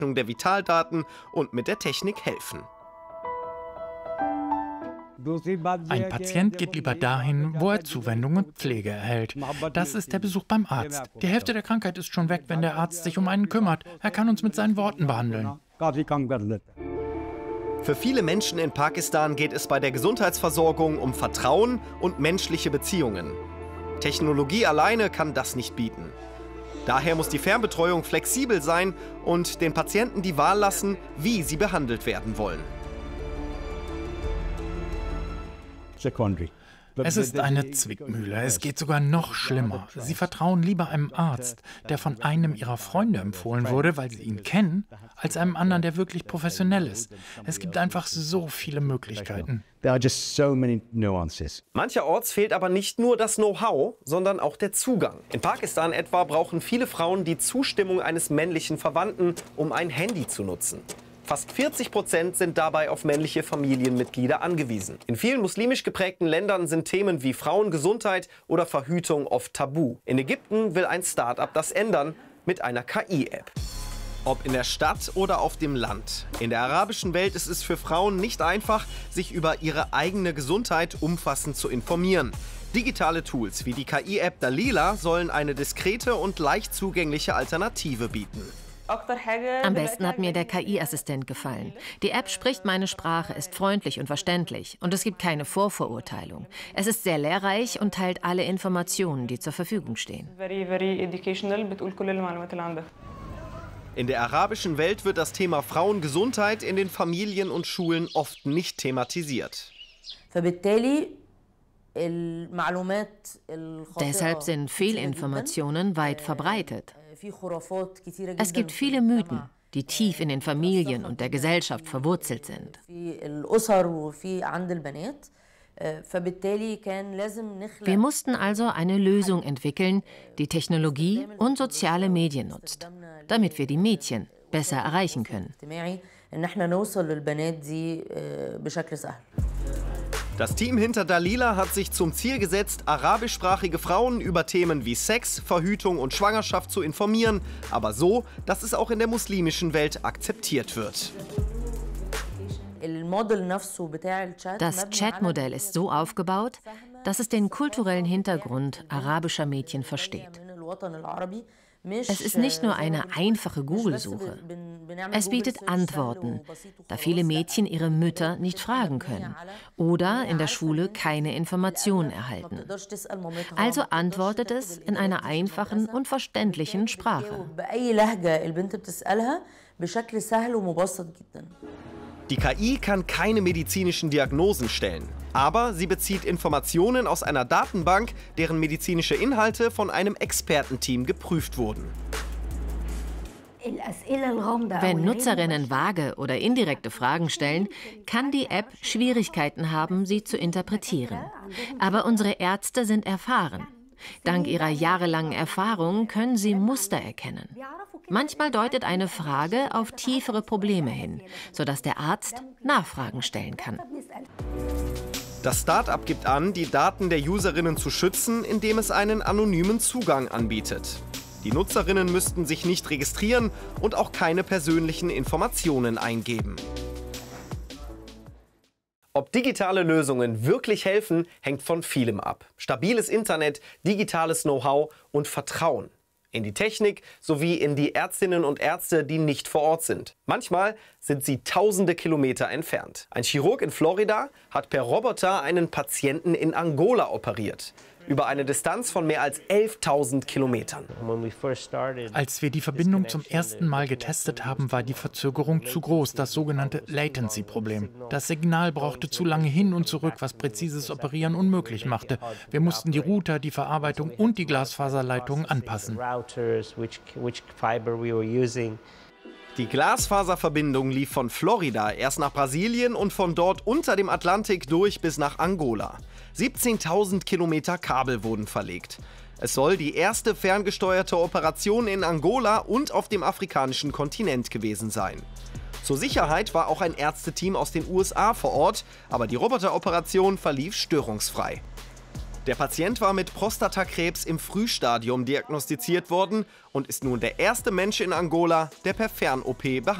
der Vitaldaten und mit der Technik helfen. Ein Patient geht lieber dahin, wo er Zuwendung und Pflege erhält. Das ist der Besuch beim Arzt. Die Hälfte der Krankheit ist schon weg, wenn der Arzt sich um einen kümmert. Er kann uns mit seinen Worten behandeln. Für viele Menschen in Pakistan geht es bei der Gesundheitsversorgung um Vertrauen und menschliche Beziehungen. Technologie alleine kann das nicht bieten. Daher muss die Fernbetreuung flexibel sein und den Patienten die Wahl lassen, wie sie behandelt werden wollen. Es ist eine Zwickmühle. Es geht sogar noch schlimmer. Sie vertrauen lieber einem Arzt, der von einem ihrer Freunde empfohlen wurde, weil sie ihn kennen, als einem anderen, der wirklich professionell ist. Es gibt einfach so viele Möglichkeiten. Mancherorts fehlt aber nicht nur das Know-how, sondern auch der Zugang. In Pakistan etwa brauchen viele Frauen die Zustimmung eines männlichen Verwandten, um ein Handy zu nutzen. Fast 40% sind dabei auf männliche Familienmitglieder angewiesen. In vielen muslimisch geprägten Ländern sind Themen wie Frauengesundheit oder Verhütung oft tabu. In Ägypten will ein Start-up das ändern mit einer KI-App. Ob in der Stadt oder auf dem Land. In der arabischen Welt ist es für Frauen nicht einfach, sich über ihre eigene Gesundheit umfassend zu informieren. Digitale Tools wie die KI-App Dalila sollen eine diskrete und leicht zugängliche Alternative bieten. Am besten hat mir der KI-Assistent gefallen. Die App spricht meine Sprache, ist freundlich und verständlich und es gibt keine Vorverurteilung. Es ist sehr lehrreich und teilt alle Informationen, die zur Verfügung stehen. In der arabischen Welt wird das Thema Frauengesundheit in den Familien und Schulen oft nicht thematisiert. Deshalb sind Fehlinformationen weit verbreitet. Es gibt viele Mythen, die tief in den Familien und der Gesellschaft verwurzelt sind. Wir mussten also eine Lösung entwickeln, die Technologie und soziale Medien nutzt, damit wir die Mädchen besser erreichen können. Das Team hinter Dalila hat sich zum Ziel gesetzt, arabischsprachige Frauen über Themen wie Sex, Verhütung und Schwangerschaft zu informieren, aber so, dass es auch in der muslimischen Welt akzeptiert wird. Das Chatmodell ist so aufgebaut, dass es den kulturellen Hintergrund arabischer Mädchen versteht. Es ist nicht nur eine einfache Google-Suche. Es bietet Antworten, da viele Mädchen ihre Mütter nicht fragen können oder in der Schule keine Informationen erhalten. Also antwortet es in einer einfachen und verständlichen Sprache. Die KI kann keine medizinischen Diagnosen stellen, aber sie bezieht Informationen aus einer Datenbank, deren medizinische Inhalte von einem Expertenteam geprüft wurden. Wenn Nutzerinnen vage oder indirekte Fragen stellen, kann die App Schwierigkeiten haben, sie zu interpretieren. Aber unsere Ärzte sind erfahren. Dank ihrer jahrelangen Erfahrung können sie Muster erkennen. Manchmal deutet eine Frage auf tiefere Probleme hin, sodass der Arzt Nachfragen stellen kann. Das Start-up gibt an, die Daten der Userinnen zu schützen, indem es einen anonymen Zugang anbietet. Die Nutzerinnen müssten sich nicht registrieren und auch keine persönlichen Informationen eingeben. Ob digitale Lösungen wirklich helfen, hängt von vielem ab. Stabiles Internet, digitales Know-how und Vertrauen in die Technik sowie in die Ärztinnen und Ärzte, die nicht vor Ort sind. Manchmal sind sie tausende Kilometer entfernt. Ein Chirurg in Florida hat per Roboter einen Patienten in Angola operiert. Über eine Distanz von mehr als 11.000 Kilometern. Als wir die Verbindung zum ersten Mal getestet haben, war die Verzögerung zu groß, das sogenannte Latency-Problem. Das Signal brauchte zu lange hin und zurück, was präzises Operieren unmöglich machte. Wir mussten die Router, die Verarbeitung und die Glasfaserleitungen anpassen. Die Glasfaserverbindung lief von Florida erst nach Brasilien und von dort unter dem Atlantik durch bis nach Angola. 17.000 Kilometer Kabel wurden verlegt. Es soll die erste ferngesteuerte Operation in Angola und auf dem afrikanischen Kontinent gewesen sein. Zur Sicherheit war auch ein Ärzteteam aus den USA vor Ort, aber die Roboteroperation verlief störungsfrei. Der Patient war mit Prostatakrebs im Frühstadium diagnostiziert worden und ist nun der erste Mensch in Angola, der per Fern-OP behandelt